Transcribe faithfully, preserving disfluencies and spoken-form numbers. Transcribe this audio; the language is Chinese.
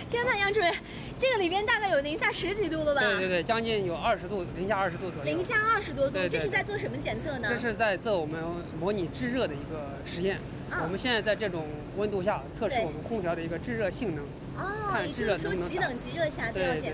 天呐，杨主任，这个里边大概有零下十几度了吧？ 对对对，将近有二十度，零下二十度左右。 零下二十多度， 对对对， 这是在做什么检测呢？ 这是在做我们模拟制热的一个实验。哦、我们现在在这种温度下测试我们空调的一个制热性能。 哦，也就是说极冷极热下都要检